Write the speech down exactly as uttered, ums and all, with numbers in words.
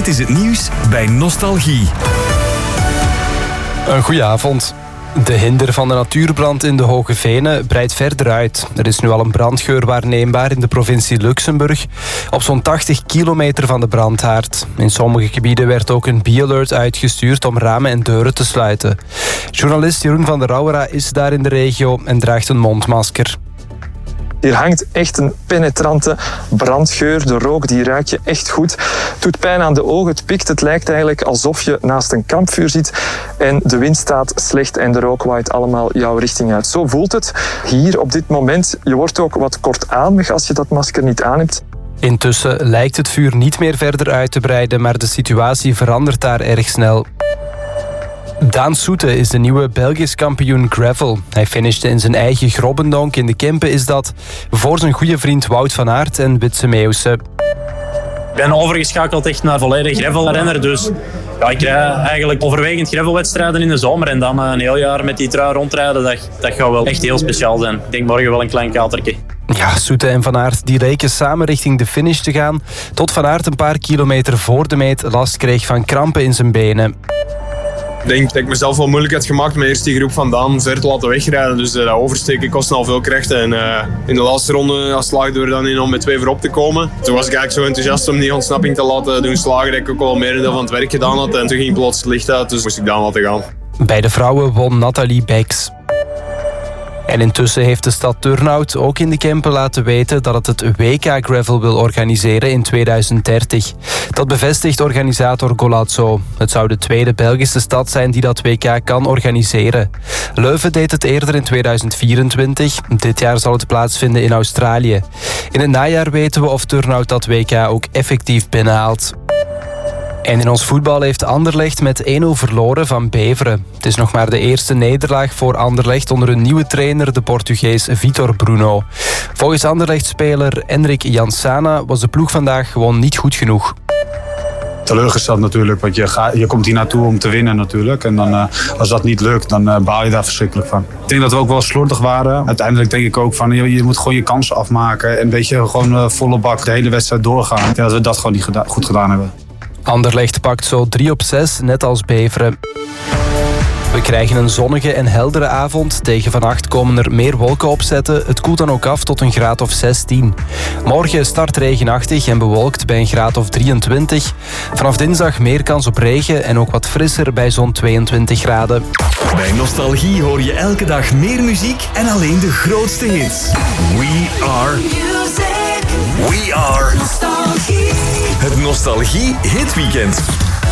Dit is het nieuws bij Nostalgie. Een goeie avond. De hinder van de natuurbrand in de Hoge Venen breidt verder uit. Er is nu al een brandgeur waarneembaar in de provincie Luxemburg, op zo'n tachtig kilometer van de brandhaard. In sommige gebieden werd ook een bee-alert uitgestuurd om ramen en deuren te sluiten. Journalist Jeroen van der Rauwera is daar in de regio en draagt een mondmasker. Hier hangt echt een penetrante brandgeur. De rook die ruik je echt goed. Het doet pijn aan de ogen, het pikt. Het lijkt eigenlijk alsof je naast een kampvuur zit. En de wind staat slecht en de rook waait allemaal jouw richting uit. Zo voelt het hier op dit moment. Je wordt ook wat kortademig als je dat masker niet aan hebt. Intussen lijkt het vuur niet meer verder uit te breiden, maar de situatie verandert daar erg snel. Daan Soete is de nieuwe Belgisch kampioen gravel. Hij finishte in zijn eigen Grobbendonk. In de Kempen is dat voor zijn goede vriend Wout van Aert en Witse Meeuwse. Ik ben overgeschakeld echt naar volledig gravelrenner. Dus ja, ik rij eigenlijk overwegend gravelwedstrijden in de zomer. En dan een heel jaar met die trui rondrijden, dat, dat gaat wel echt heel speciaal zijn. Ik denk morgen wel een klein katertje. Ja, Soete en Van Aert die reken samen richting de finish te gaan. Tot Van Aert een paar kilometer voor de meet last kreeg van krampen in zijn benen. Ik denk dat ik mezelf wel moeilijk had gemaakt met eerst die groep van Daan ver te laten wegrijden. Dus uh, dat oversteken kostte al veel krachten. En uh, in de laatste ronde slaagden we er dan in om met twee voorop te komen. Toen was ik eigenlijk zo enthousiast om die ontsnapping te laten doen slagen dat ik ook al merendeel van het werk gedaan had. En toen ging plots het licht uit, dus moest ik Daan laten gaan. Bij de vrouwen won Nathalie Beks. En intussen heeft de stad Turnhout ook in de Kempen laten weten dat het het W K Gravel wil organiseren in tweeduizend dertig. Dat bevestigt organisator Golazzo. Het zou de tweede Belgische stad zijn die dat W K kan organiseren. Leuven deed het eerder in tweeduizend vierentwintig. Dit jaar zal het plaatsvinden in Australië. In het najaar weten we of Turnhout dat W K ook effectief binnenhaalt. En in ons voetbal heeft Anderlecht met één nul verloren van Beveren. Het is nog maar de eerste nederlaag voor Anderlecht onder een nieuwe trainer, de Portugees Vitor Bruno. Volgens Anderlecht-speler Enric Jansana was de ploeg vandaag gewoon niet goed genoeg. Teleurgesteld natuurlijk, want je, gaat, je komt hier naartoe om te winnen natuurlijk. En dan, uh, als dat niet lukt, dan uh, baal je daar verschrikkelijk van. Ik denk dat we ook wel slordig waren. Uiteindelijk denk ik ook van, je, je moet gewoon je kansen afmaken. En een beetje gewoon uh, volle bak de hele wedstrijd doorgaan. Ik denk dat we dat gewoon niet geda- goed gedaan hebben. Anderlecht pakt zo drie op zes, net als Beveren. We krijgen een zonnige en heldere avond. Tegen vannacht komen er meer wolken opzetten. Het koelt dan ook af tot een graad of zestien. Morgen start regenachtig en bewolkt bij een graad of drieëntwintig. Vanaf dinsdag meer kans op regen en ook wat frisser bij zo'n tweeëntwintig graden. Bij Nostalgie hoor je elke dag meer muziek en alleen de grootste hits. We are... We are... Nostalgie. Het Nostalgie Hitweekend.